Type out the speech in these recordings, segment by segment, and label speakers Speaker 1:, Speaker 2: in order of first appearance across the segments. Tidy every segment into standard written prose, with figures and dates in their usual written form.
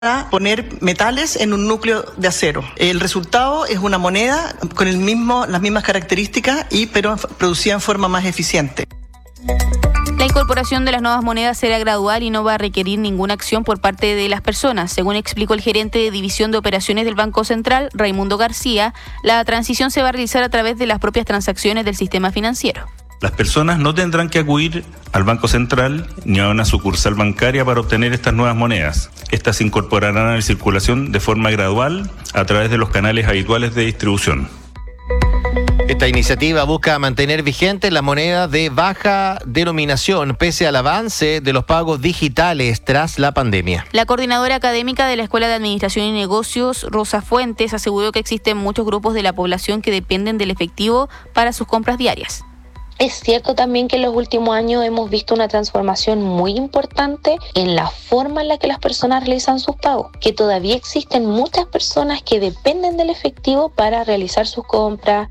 Speaker 1: a poner metales en un núcleo de acero. El resultado es una moneda con las mismas características, pero producida en forma más eficiente.
Speaker 2: La incorporación de las nuevas monedas será gradual y no va a requerir ninguna acción por parte de las personas. Según explicó el gerente de División de Operaciones del Banco Central, Raimundo García, la transición se va a realizar a través de las propias transacciones del sistema financiero.
Speaker 3: Las personas no tendrán que acudir al Banco Central ni a una sucursal bancaria para obtener estas nuevas monedas. Estas se incorporarán a la circulación de forma gradual a través de los canales habituales de distribución.
Speaker 4: Esta iniciativa busca mantener vigentes las monedas de baja denominación pese al avance de los pagos digitales tras la pandemia.
Speaker 2: La coordinadora académica de la Escuela de Administración y Negocios, Rosa Fuentes, aseguró que existen muchos grupos de la población que dependen del efectivo para sus compras diarias.
Speaker 5: Es cierto también que en los últimos años hemos visto una transformación muy importante en la forma en la que las personas realizan sus pagos, que todavía existen muchas personas que dependen del efectivo para realizar sus compras.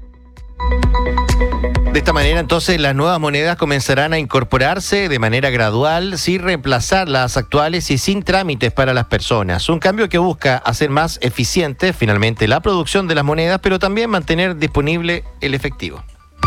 Speaker 4: De esta manera, entonces, las nuevas monedas comenzarán a incorporarse de manera gradual, sin reemplazar las actuales y sin trámites para las personas. Un cambio que busca hacer más eficiente, finalmente, la producción de las monedas, pero también mantener disponible el efectivo.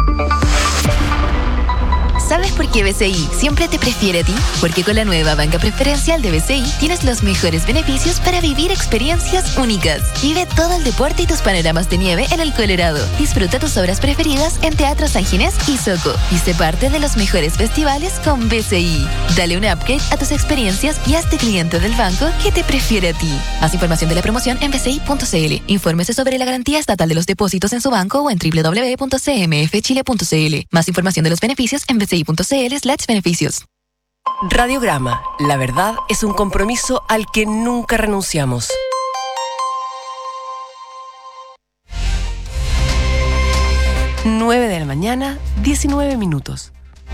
Speaker 6: ¿Sabes por qué BCI siempre te prefiere a ti? Porque con la nueva banca preferencial de BCI tienes los mejores beneficios para vivir experiencias únicas. Vive todo el deporte y tus panoramas de nieve en el Colorado. Disfruta tus obras preferidas en Teatro San Ginés y Soco. Y sé parte de los mejores festivales con BCI. Dale un upgrade a tus experiencias y hazte cliente del banco que te prefiere a ti. Más información de la promoción en bci.cl. Infórmese sobre la garantía estatal de los depósitos en su banco o en www.cmfchile.cl. Más información de los beneficios en bci.cl/beneficios.
Speaker 7: Radiograma. La verdad es un compromiso al que nunca renunciamos. Nueve de la mañana, 19 minutos.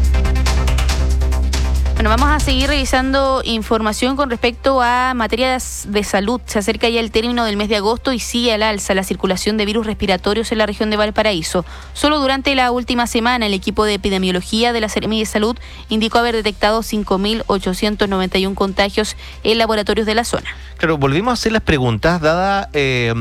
Speaker 2: Bueno, vamos a seguir revisando información con respecto a materias de salud. Se acerca ya el término del mes de agosto y sigue al alza la circulación de virus respiratorios en la región de Valparaíso. Solo durante la última semana, el equipo de epidemiología de la Seremi de Salud indicó haber detectado 5.891 contagios en laboratorios de la zona.
Speaker 4: Claro, volvimos a hacer las preguntas, dada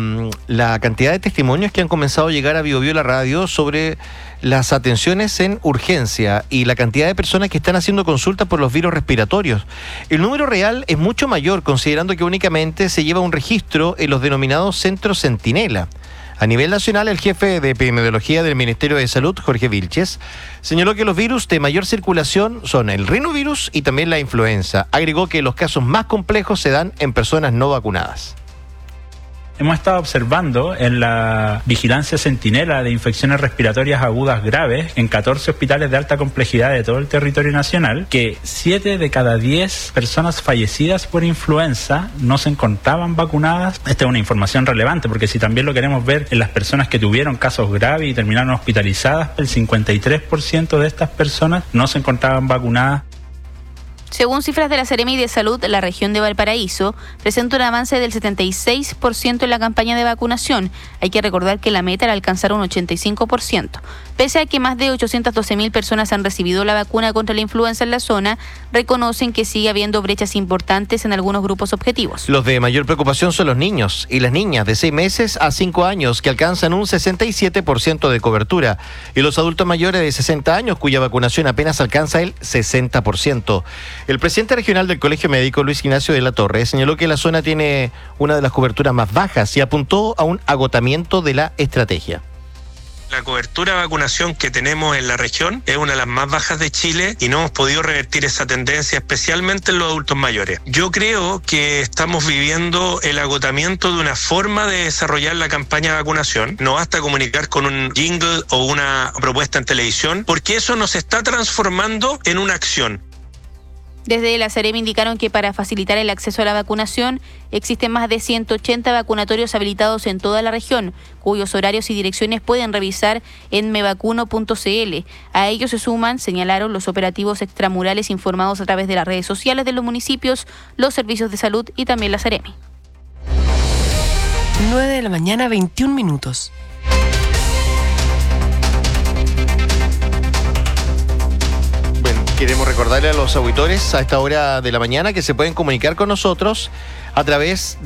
Speaker 4: la cantidad de testimonios que han comenzado a llegar a Bio Bio la radio sobre las atenciones en urgencia y la cantidad de personas que están haciendo consultas por los virus respiratorios. El número real es mucho mayor, considerando que únicamente se lleva un registro en los denominados centros Centinela. A nivel nacional, el jefe de epidemiología del Ministerio de Salud, Jorge Vilches, señaló que los virus de mayor circulación son el rinovirus y también la influenza. Agregó que los casos más complejos se dan en personas no vacunadas.
Speaker 8: Hemos estado observando en la vigilancia centinela de infecciones respiratorias agudas graves en 14 hospitales de alta complejidad de todo el territorio nacional que 7 de cada 10 personas fallecidas por influenza no se encontraban vacunadas. Esta es una información relevante porque si también lo queremos ver en las personas que tuvieron casos graves y terminaron hospitalizadas, el 53% de estas personas no se encontraban vacunadas.
Speaker 2: Según cifras de la Seremi de Salud, la región de Valparaíso presenta un avance del 76% en la campaña de vacunación. Hay que recordar que la meta era alcanzar un 85%. Pese a que más de 812.000 personas han recibido la vacuna contra la influenza en la zona, reconocen que sigue habiendo brechas importantes en algunos grupos objetivos.
Speaker 4: Los de mayor preocupación son los niños y las niñas de 6 meses a 5 años, que alcanzan un 67% de cobertura, y los adultos mayores de 60 años, cuya vacunación apenas alcanza el 60%. El presidente regional del Colegio Médico, Luis Ignacio de la Torre, señaló que la zona tiene una de las coberturas más bajas y apuntó a un agotamiento de la estrategia.
Speaker 9: La cobertura de vacunación que tenemos en la región es una de las más bajas de Chile y no hemos podido revertir esa tendencia, especialmente en los adultos mayores. Yo creo que estamos viviendo el agotamiento de una forma de desarrollar la campaña de vacunación. No basta comunicar con un jingle o una propuesta en televisión, porque eso nos está transformando en una acción.
Speaker 2: Desde la Seremi indicaron que para facilitar el acceso a la vacunación existen más de 180 vacunatorios habilitados en toda la región, cuyos horarios y direcciones pueden revisar en mevacuno.cl. A ellos se suman, señalaron, los operativos extramurales informados a través de las redes sociales de los municipios, los servicios de salud y también la Seremi.
Speaker 7: 9 de la mañana, 21 minutos.
Speaker 4: Queremos recordarle a los auditores a esta hora de la mañana que se pueden comunicar con nosotros a través